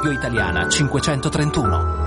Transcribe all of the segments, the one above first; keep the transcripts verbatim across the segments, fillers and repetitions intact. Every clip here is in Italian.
Via Italiana cinquecentotrentuno.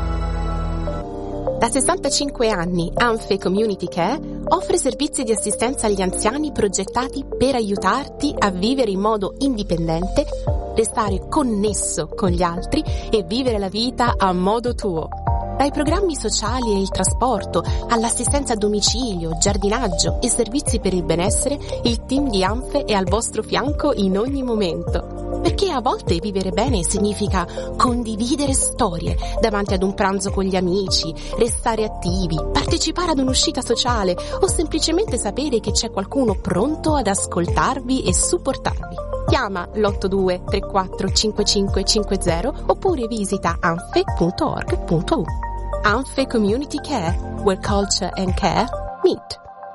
Da sessantacinque anni Anfe Community Care offre servizi di assistenza agli anziani progettati per aiutarti a vivere in modo indipendente, restare connesso con gli altri e vivere la vita a modo tuo. Dai programmi sociali e il trasporto, all'assistenza a domicilio, giardinaggio e servizi per il benessere, il team di Anfe è al vostro fianco in ogni momento. Perché a volte vivere bene significa condividere storie davanti ad un pranzo con gli amici, restare attivi, partecipare ad un'uscita sociale o semplicemente sapere che c'è qualcuno pronto ad ascoltarvi e supportarvi. Chiama l'otto due tre quattro cinque cinque cinque zero oppure visita anfe punto org punto u. Anfe Community Care, where culture and care meet.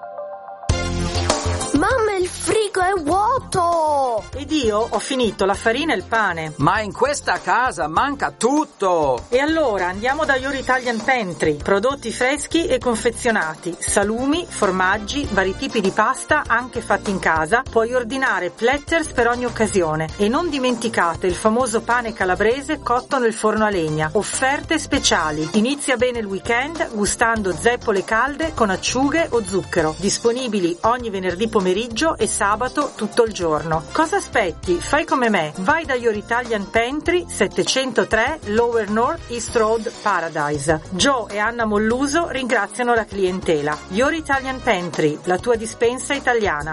Mamma, il frigo è vuoto! Ed io ho finito la farina e il pane. Ma in questa casa manca tutto! E allora andiamo da Your Italian Pantry. Prodotti freschi e confezionati, salumi, formaggi, vari tipi di pasta anche fatti in casa. Puoi ordinare platters per ogni occasione. E non dimenticate il famoso pane calabrese cotto nel forno a legna. Offerte speciali. Inizia bene il weekend gustando zeppole calde con acciughe o zucchero. Disponibili ogni venerdì pomeriggio e sabato tutto il giorno. Cosa aspetti? Fai come me. Vai da Your Italian Pantry, settecentotre Lower North East Road, Paradise. Joe e Anna Molluso ringraziano la clientela. Your Italian Pantry, la tua dispensa italiana.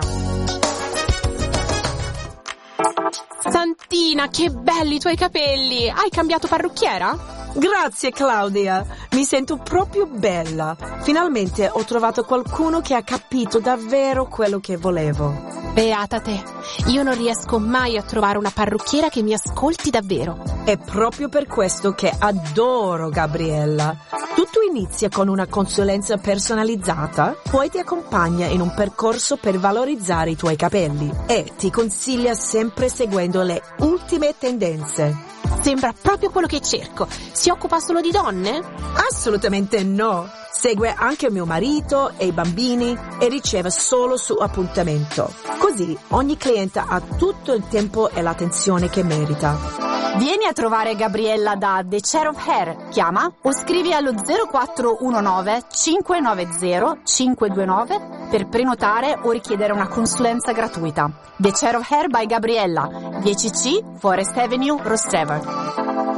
Santina, che belli i tuoi capelli! Hai cambiato parrucchiera? Grazie Claudia, mi sento proprio bella. Finalmente ho trovato qualcuno che ha capito davvero quello che volevo. Beata te, io non riesco mai a trovare una parrucchiera che mi ascolti davvero. È proprio per questo che adoro Gabriella. Tutto inizia con una consulenza personalizzata, poi ti accompagna in un percorso per valorizzare i tuoi capelli e ti consiglia sempre seguendo le ultime tendenze. Sembra proprio quello che cerco. Si occupa solo di donne? Assolutamente no. Segue anche mio marito e i bambini e riceve solo su appuntamento. Così ogni cliente ha tutto il tempo e l'attenzione che merita. Vieni a trovare Gabriella da The Chair of Hair. Chiama o scrivi allo zero quattro uno nove cinque nove zero cinque due nove per prenotare o richiedere una consulenza gratuita. The Chair of Hair by Gabriella, dieci C Forest Avenue, Rostrevor.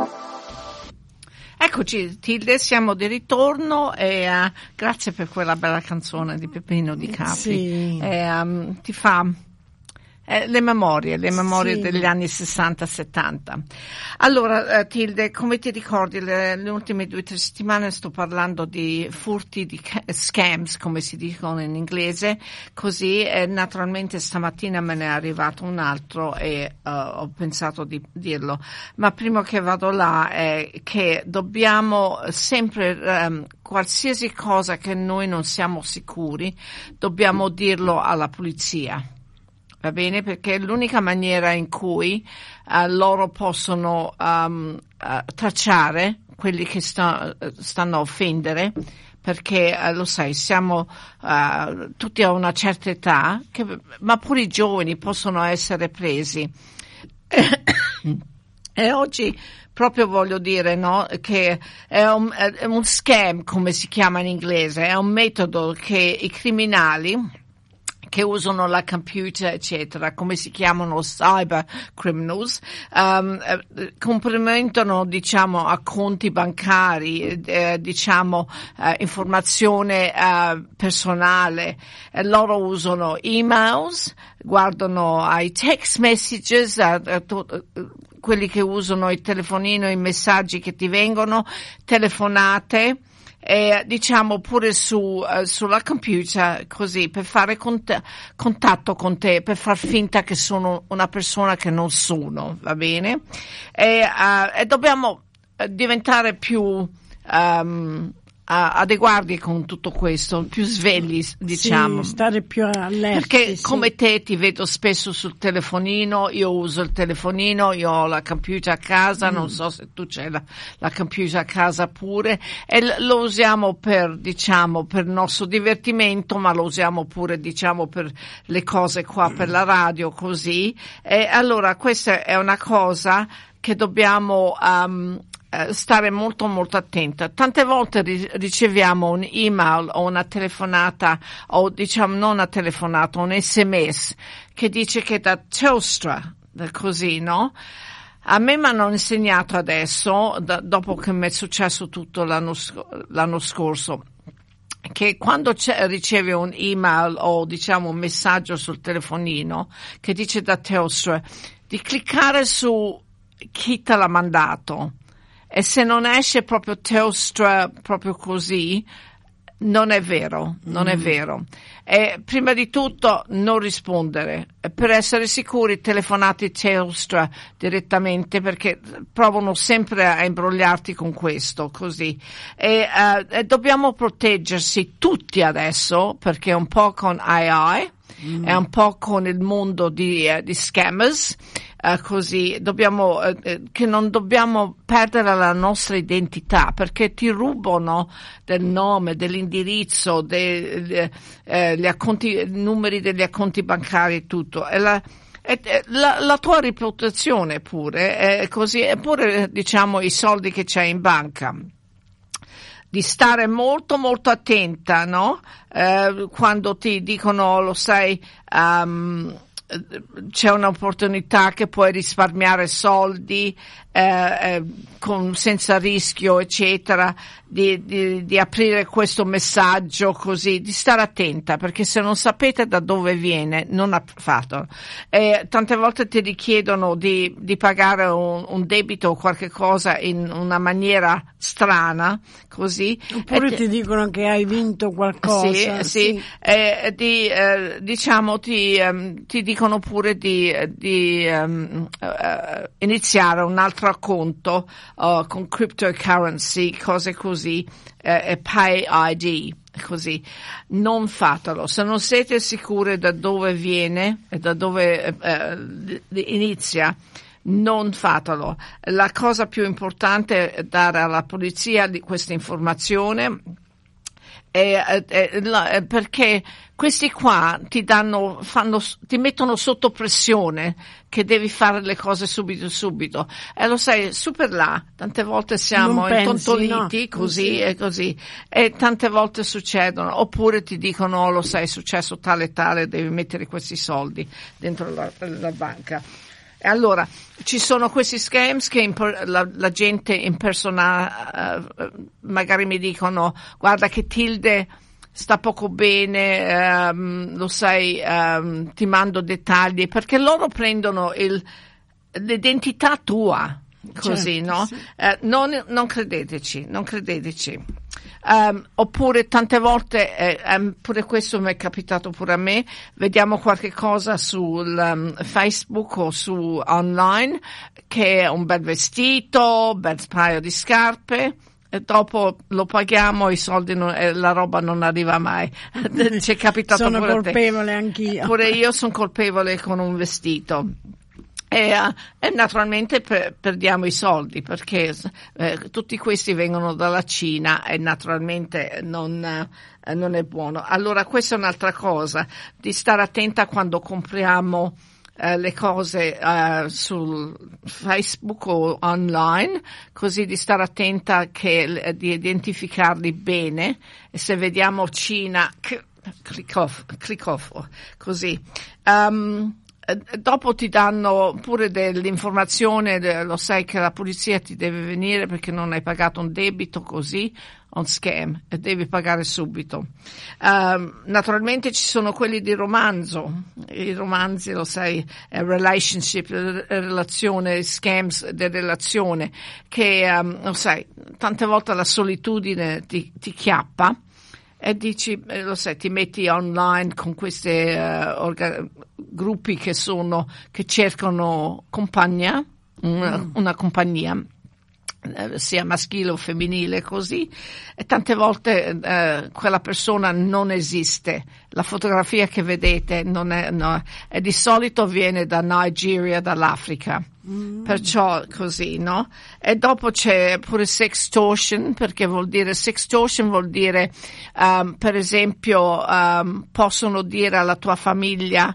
Eccoci Tilde, siamo di ritorno e uh, grazie per quella bella canzone di Peppino Di Capri. Sì. E, um, ti fa eh, le memorie, le memorie sì. degli anni sessanta settanta. Allora uh, Tilde, come ti ricordi le, le ultime due o tre settimane sto parlando di furti, di ca- scams come si dicono in inglese, così eh, naturalmente stamattina me ne è arrivato un altro e uh, ho pensato di dirlo, ma prima che vado là è che dobbiamo sempre um, qualsiasi cosa che noi non siamo sicuri dobbiamo dirlo alla polizia. Va bene? Perché è l'unica maniera in cui uh, loro possono um, uh, tracciare quelli che sta, stanno a offendere, perché uh, lo sai, siamo uh, tutti a una certa età, che, ma pure i giovani possono essere presi. E oggi proprio voglio dire, no, che è un, è un scam, come si chiama in inglese, è un metodo che i criminali che usano la computer, eccetera, come si chiamano cyber criminals, um, eh, compromettono, diciamo, a conti bancari, eh, diciamo, eh, informazione eh, personale. Eh, loro usano emails, guardano ai text messages, a, a to- quelli che usano il telefonino, i messaggi che ti vengono, telefonate, e diciamo pure su uh, sulla computer, così per fare cont- contatto con te, per far finta che sono una persona che non sono, va bene? E, uh, e dobbiamo diventare più um, Uh, adeguardi con tutto questo, più svegli, diciamo. Sì, stare più allerti. Perché sì. come te ti vedo spesso sul telefonino, io uso il telefonino, io ho la computer a casa, mm. non so se tu c'hai la, la computer a casa pure, e l- lo usiamo per, diciamo, per il nostro divertimento, ma lo usiamo pure, diciamo, per le cose qua, per la radio, così. E allora questa è una cosa che dobbiamo um, stare molto molto attenta. Tante volte ri- riceviamo un email o una telefonata, o diciamo non una telefonata, un sms che dice che da Telstra, così, no? A me mi hanno insegnato adesso, da, dopo che mi è successo tutto l'anno, l'anno scorso, che quando ricevi un email o diciamo un messaggio sul telefonino che dice da Telstra, di cliccare su chi te l'ha mandato. E se non esce proprio Telstra proprio così, non è vero, non mm. è vero. E prima di tutto non rispondere. Per essere sicuri telefonate Telstra direttamente, perché provano sempre a imbrogliarti con questo, così. E, uh, e dobbiamo proteggersi tutti adesso, perché un po' con A I, mm. è un po' con il mondo di, uh, di scammers. Uh, così dobbiamo uh, che non dobbiamo perdere la nostra identità, perché ti rubano del nome, dell'indirizzo, dei de, eh, gli acconti, numeri degli acconti bancari e tutto. E la, e, la, la tua reputazione pure è così, eppure diciamo i soldi che c'hai in banca. Di stare molto molto attenta, no? Eh, quando ti dicono, lo sai, um, c'è un'opportunità che puoi risparmiare soldi eh, eh, con, senza rischio eccetera, di, di, di aprire questo messaggio così, di stare attenta, perché se non sapete da dove viene non fatelo. Eh, tante volte ti richiedono di, di pagare un, un debito o qualche cosa in una maniera strana, così, oppure ti, ti dicono che hai vinto qualcosa. Sì, sì, sì. Eh, di, eh, diciamo ti, um, ti dicono pure di, di um, uh, iniziare un altro conto uh, con cryptocurrency, cose così, eh, e Pay I D, così. Non fatelo. Se non siete sicuri da dove viene e da dove eh, inizia, non fatelo. La cosa più importante è dare alla polizia di questa informazione, eh, eh, la, perché questi qua ti danno, fanno, ti mettono sotto pressione che devi fare le cose subito subito. E lo sai, su per là, tante volte siamo intontoliti, no, così sì. e così, e tante volte succedono. Oppure ti dicono, oh, lo sai, è successo tale e tale, devi mettere questi soldi dentro la, la banca. E allora, ci sono questi scams che imper- la, la gente impersona, uh, magari mi dicono, guarda che Tilde sta poco bene, um, lo sai, um, ti mando dettagli, perché loro prendono il, l'identità tua, così, certo, no? Sì. Uh, non, non credeteci, non credeteci. Um, oppure tante volte, eh, um, pure questo mi è capitato pure a me, vediamo qualche cosa sul um, Facebook o su online, che è un bel vestito, un bel paio di scarpe, e dopo lo paghiamo, i soldi non, eh, la roba non arriva mai. Ci è capitato sono pure colpevole a te. Anch'io. Pure io sono colpevole con un vestito. E, uh, e naturalmente per, perdiamo i soldi, perché eh, tutti questi vengono dalla Cina e naturalmente non, eh, non è buono. Allora questa è un'altra cosa, di stare attenta quando compriamo eh, le cose eh, su Facebook o online, così di stare attenta che, di identificarli bene, e se vediamo Cina, click off, click off, così. Um, Dopo ti danno pure dell'informazione, lo sai che la polizia ti deve venire perché non hai pagato un debito, così, un scam, e devi pagare subito. Uh, naturalmente ci sono quelli di romanzo, i romanzi, lo sai, relationship, relazione, scams di relazione, che, um, lo sai, tante volte la solitudine ti, ti chiappa. E dici, lo sai, ti metti online con questi uh, orga- gruppi che sono, che cercano compagnia, una, mm. una compagnia, eh, sia maschile o femminile, così, e tante volte eh, quella persona non esiste. La fotografia che vedete non è, no, e di solito viene da Nigeria, dall'Africa. Mm. Perciò così, no? E dopo c'è pure sextortion, perché vuol dire, sextortion vuol dire, um, per esempio, um, possono dire alla tua famiglia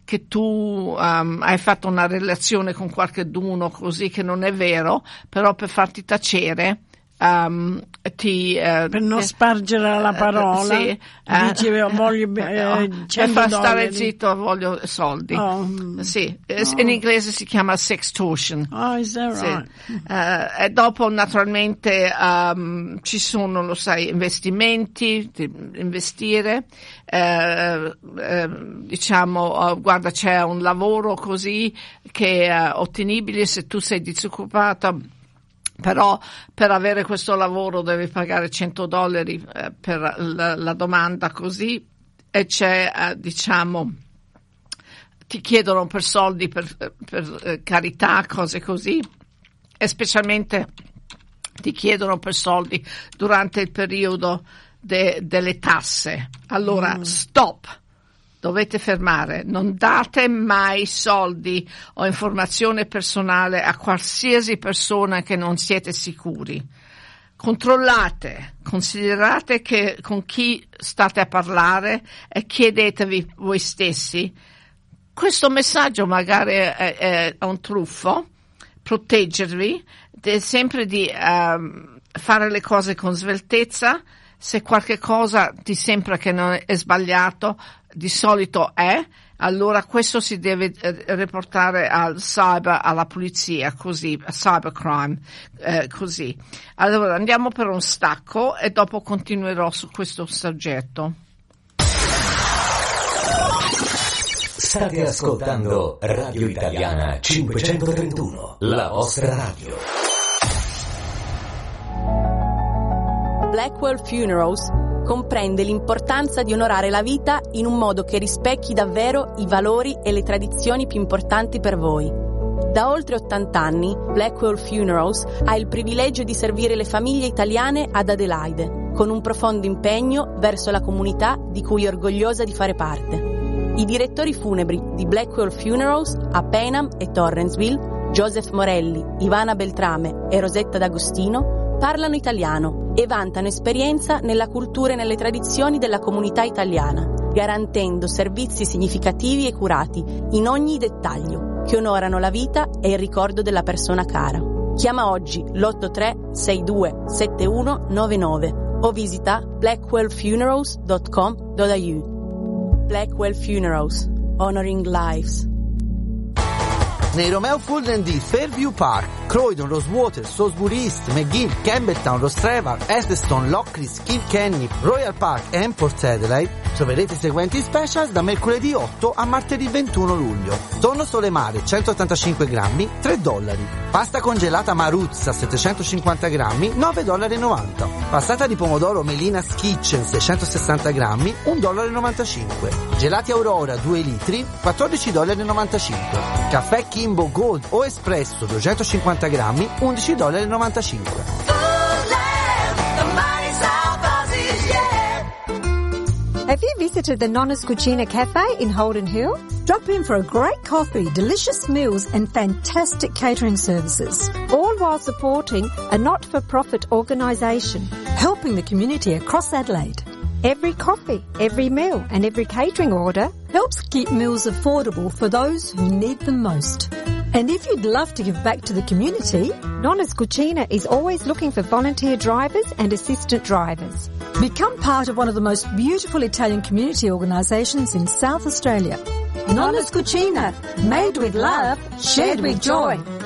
che tu um, hai fatto una relazione con qualcuno così, che non è vero, però per farti tacere. Um, ti, uh, per non spargere la parola, uh, sì, dicevo uh, voglio no, eh, per far stare zitto voglio soldi. Oh, sì, oh. In inglese si chiama sextortion. Oh, is that right? Sì. Uh, e dopo naturalmente um, ci sono, lo sai, investimenti, investire, uh, uh, diciamo, uh, guarda, c'è un lavoro così che è uh, ottenibile se tu sei disoccupato. Però per avere questo lavoro devi pagare cento dollari eh, per la, la domanda così, e c'è, eh, diciamo, ti chiedono per soldi, per, per eh, carità, cose così, e specialmente ti chiedono per soldi durante il periodo de, delle tasse. Allora, mm. stop! Dovete fermare, non date mai soldi o informazione personale a qualsiasi persona che non siete sicuri. Controllate, considerate che con chi state a parlare e chiedetevi voi stessi: questo messaggio magari è, è un truffo, proteggervi, sempre di um, fare le cose con sveltezza. Se qualche cosa ti sembra che non è sbagliato, di solito è, allora questo si deve eh, riportare al cyber, alla polizia, così, a cybercrime, eh, così. Allora andiamo per un stacco e dopo continuerò su questo soggetto. State ascoltando Radio Italiana cinquecentotrentuno, la vostra radio. Blackwell Funerals comprende l'importanza di onorare la vita in un modo che rispecchi davvero i valori e le tradizioni più importanti per voi. Da oltre ottanta anni, Blackwell Funerals ha il privilegio di servire le famiglie italiane ad Adelaide, con un profondo impegno verso la comunità di cui è orgogliosa di fare parte. I direttori funebri di Blackwell Funerals a Payneham e Torrensville, Joseph Morelli, Ivana Beltrame e Rosetta D'Agostino, parlano italiano e vantano esperienza nella cultura e nelle tradizioni della comunità italiana, garantendo servizi significativi e curati in ogni dettaglio, che onorano la vita e il ricordo della persona cara. Chiama oggi l'otto tre sei due sette uno nove nove o visita blackwell funerals dot com dot a u. Blackwell Funerals, honoring lives. Nei Romeo Fulden di Fairview Park, Croydon, Rosewater, Salisbury East, McGill, Campbelltown, Rostrevor, Edgbaston, Lockleys, Kilkenny, Royal Park e Port Adelaide troverete i seguenti specials da mercoledì otto a martedì ventuno luglio. Tonno sole mare centottantacinque grammi, tre dollari. Pasta congelata Maruzza settecentocinquanta grammi, nove dollari e novanta. Passata di pomodoro Melina's Kitchen seicentosessanta grammi, un dollaro e novantacinque. Gelati Aurora due litri, quattordici dollari e novantacinque. Caffè Kimbo Gold o Espresso duecentocinquanta grammi, undici dollari e novantacinque. Have you visited the Nonna's Cucina Cafe in Holden Hill? Drop in for a great coffee, delicious meals and fantastic catering services, all while supporting a not-for-profit organisation, helping the community across Adelaide. Every coffee, every meal and every catering order helps keep meals affordable for those who need them most. And if you'd love to give back to the community, Nonna's Cucina is always looking for volunteer drivers and assistant drivers. Become part of one of the most beautiful Italian community organisations in South Australia. Nonna's Cucina, made with love, shared with joy.